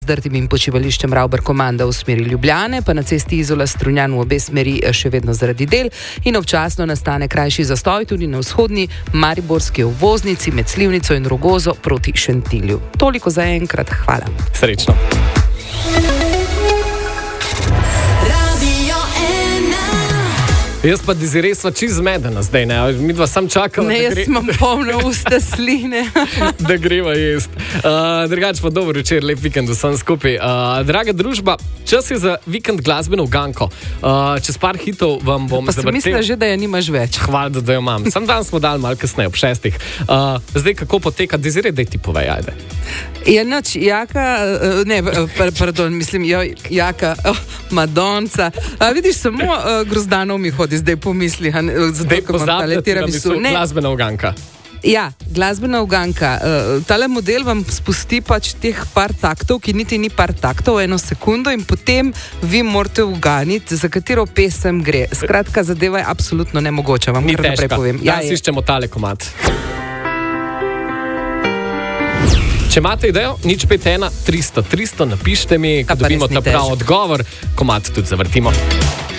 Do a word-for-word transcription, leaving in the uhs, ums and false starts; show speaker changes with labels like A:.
A: Zdrtim in počivališčem Ravber komanda v smeri Ljubljane, pa na cesti Izola Strunjan v obe smeri še vedno zaradi del in občasno nastane krajši zastoj tudi na vzhodni mariborski obvoznici med Slivnico in Rogozo proti Šentilju. Toliko za enkrat, hvala.
B: Srečno. Jaz pa Desiree sva čist zmedena zdaj, ne? Mi dva sam čakala,
A: ne,
B: da gre...
A: jaz imam polno usta sline.
B: Da greva jest. Uh, drugač pa dober večer, lep vikend vsem skupaj. Uh, draga družba, čas je za vikend glasbeno uganko. Uh, čez par hitov vam bom
A: zavrtel. Pa sem mislila že, da je nimaš več.
B: Hvala, da, da jo imam. Sam dan smo dali malo kasneje, ob šestih. Uh, zdaj, kako poteka? Desiree, daj ti povej, ajde.
A: Je noč, Jaka, ne, pardon, mislim, jo, Jaka, oh, Madonca. A, vidiš, samo uh, Grozdanov mi hodi zdaj pomisli,
B: zdaj pozabite, da mi so glasbena uganka.
A: Ja, glasbena uganka. Uh, tale model vam spusti pač teh par taktov, ki niti ni par taktov, eno sekundo in potem vi morate uganiti, za katero pesem gre. Skratka, zadeva je absolutno nemogoča, vam kar naprej povem.
B: Ja, danes iščemo tale komad. Če imate idejo, nič pet ena tristo tristo, napište mi, ko dobimo ta prav odgovor, komad tudi zavrtimo.